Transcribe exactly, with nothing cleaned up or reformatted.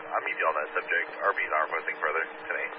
I'll meet you on that subject. R B's not requesting further today.